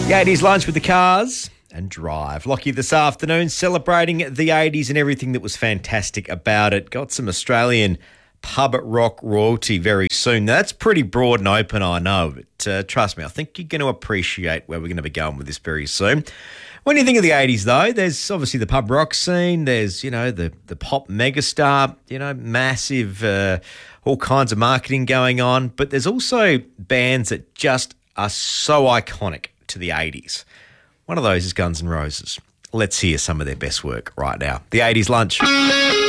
The 80s lunch with the Cars and Drive. Lockie this afternoon celebrating the 80s and everything that was fantastic about it. Got some Australian pub rock royalty very soon. Now, that's pretty broad and open, I know, but trust me, I think you're going to appreciate where we're going to be going with this very soon. When you think of the 80s, though, there's obviously the pub rock scene. There's, the pop megastar, massive, all kinds of marketing going on. But there's also bands that just are so iconic to the 80s. One of those is Guns N' Roses. Let's hear some of their best work right now. The 80s lunch.